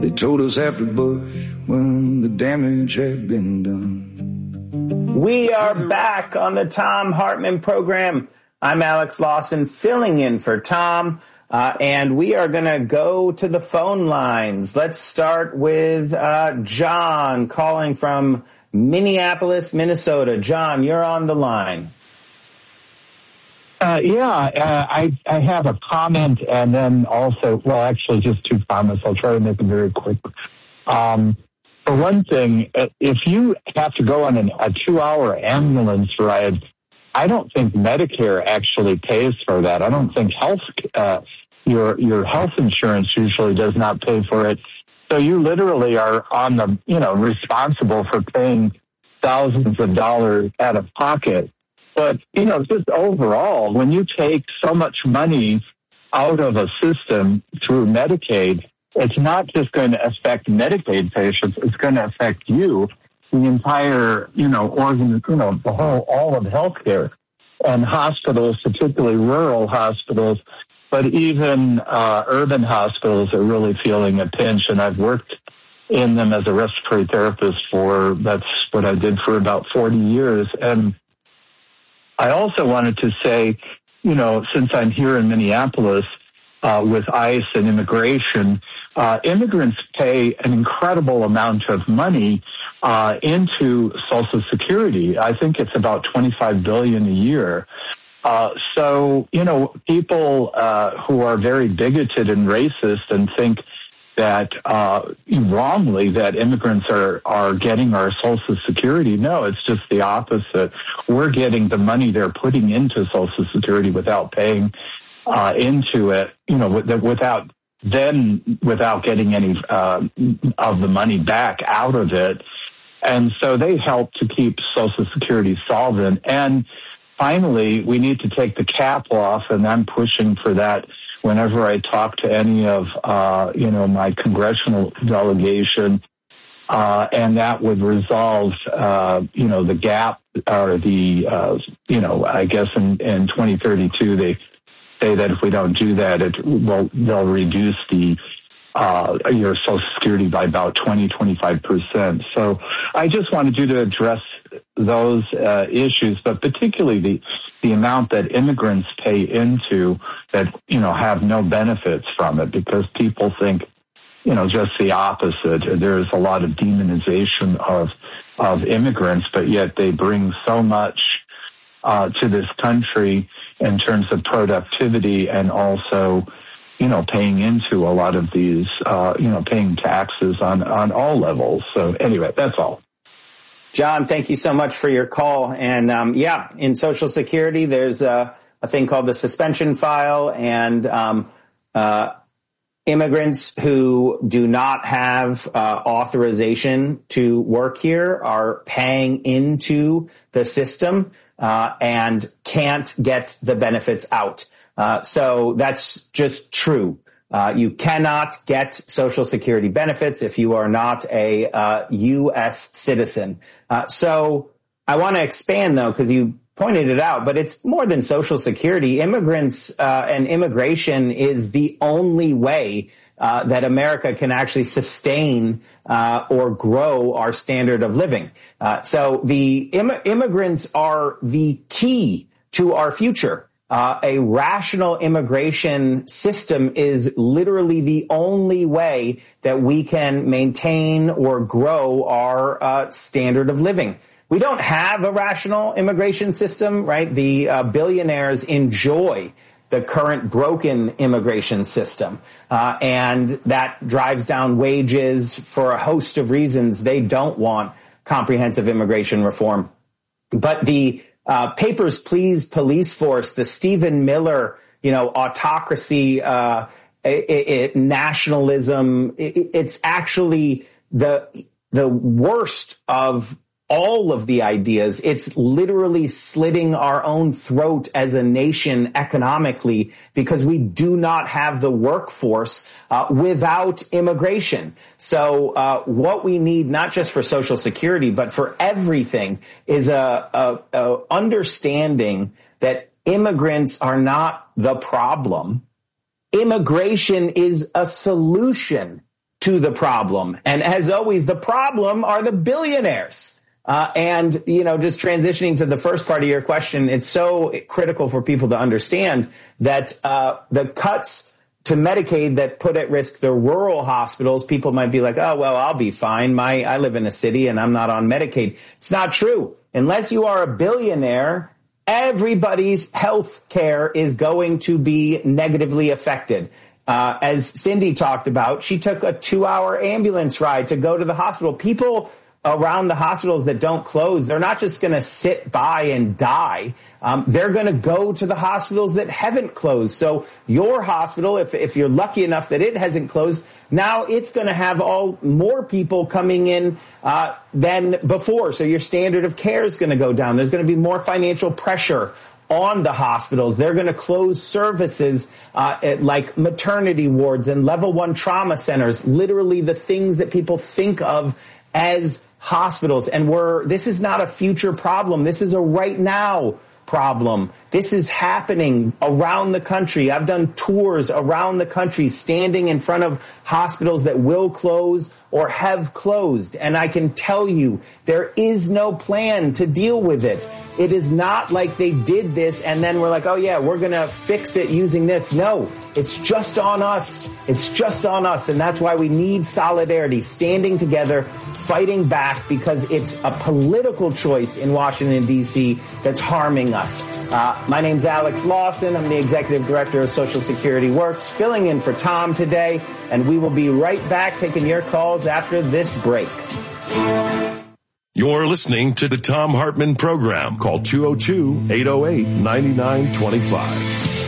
They told us after Bush when the damage had been done. We are back on the Thom Hartmann program. I'm Alex Lawson filling in for Tom, and we are going to go to the phone lines. Let's start with John calling from Minneapolis, Minnesota. John, you're on the line. I have a comment and then also, well, actually just two comments. I'll try to make them very quick. For one thing, if you have to go on a 2-hour ambulance ride, I don't think Medicare actually pays for that. I don't think your health insurance usually does not pay for it. So you literally are on the, responsible for paying thousands of dollars out of pocket. But, just overall, when you take so much money out of a system through Medicaid, it's not just going to affect Medicaid patients, it's going to affect you, the entire, all of healthcare and hospitals, particularly rural hospitals, but even urban hospitals are really feeling a pinch. And I've worked in them as a respiratory therapist that's what I did for about 40 years. And I also wanted to say, since I'm here in Minneapolis with ICE and immigration, immigrants pay an incredible amount of money into Social Security. I think it's about $25 billion a year. So, people who are very bigoted and racist and think that wrongly that immigrants are getting our Social Security. No, it's just the opposite. We're getting the money they're putting into Social Security without paying into it, without getting any of the money back out of it. And so they help to keep Social Security solvent. And finally, we need to take the cap off, and I'm pushing for that whenever I talk to any of, my congressional delegation, and that would resolve, the gap or I guess in 2032, they say that if we don't do that, they'll reduce your Social Security by about 25%. So I just wanted you to address those issues, but particularly the amount that immigrants pay into that, have no benefits from it, because people think, just the opposite. There's a lot of demonization of immigrants, but yet they bring so much to this country in terms of productivity and also, paying into a lot of these, paying taxes on all levels. So anyway, that's all. John, thank you so much for your call. And in Social Security, there's a thing called the suspension file, and immigrants who do not have authorization to work here are paying into the system and can't get the benefits out. So that's just true. You cannot get Social Security benefits if you are not a U.S. citizen. So I want to expand, though, because you pointed it out, but it's more than Social Security. Immigrants and immigration is the only way that America can actually sustain or grow our standard of living. So the immigrants are the key to our future. A rational immigration system is literally the only way that we can maintain or grow our standard of living. We don't have a rational immigration system, right? The billionaires enjoy the current broken immigration system, and that drives down wages for a host of reasons. They don't want comprehensive immigration reform. But the Papers, Please police force, the Stephen Miller, autocracy, nationalism, it's actually the worst of all of the ideas. It's literally slitting our own throat as a nation economically because we do not have the workforce without immigration. So what we need, not just for Social Security, but for everything, is a understanding that immigrants are not the problem. Immigration is a solution. to the problem. And as always, the problem are the billionaires. And just transitioning to the first part of your question, it's so critical for people to understand that the cuts to Medicaid that put at risk the rural hospitals, people might be like, oh, well, I'll be fine. I live in a city and I'm not on Medicaid. It's not true. Unless you are a billionaire, everybody's health care is going to be negatively affected. As Cindy talked about, she took a 2-hour ambulance ride to go to the hospital. People around the hospitals that don't close, they're not just going to sit by and die. They're going to go to the hospitals that haven't closed. So your hospital, if you're lucky enough that it hasn't closed, now it's going to have more people coming in than before. So your standard of care is going to go down. There's going to be more financial pressure on the hospitals. They're going to close services like maternity wards and level 1 trauma centers, literally the things that people think of as hospitals. And this is not a future problem. This is a right now problem. This is happening around the country. I've done tours around the country, standing in front of hospitals that will close or have closed. And I can tell you, there is no plan to deal with it. It is not like they did this and then we're like, oh yeah, we're going to fix it using this. No, it's just on us. It's just on us. And that's why we need solidarity, standing together, fighting back, because it's a political choice in Washington, D.C. that's harming us. My name's Alex Lawson. I'm the Executive Director of Social Security Works, filling in for Tom today, and we will be right back taking your calls after this break. You're listening to the Thom Hartmann Program. Call 202-808-9925.